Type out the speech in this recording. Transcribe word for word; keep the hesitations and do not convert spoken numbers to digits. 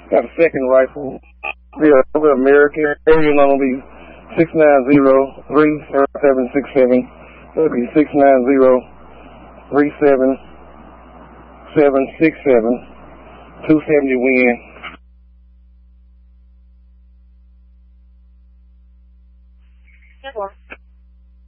Got a second rifle. Yeah, over American. Area number will be six nine zero, three seven six seven. That'll be six nine zero, three seven seven six seven. two seventy win. Good work.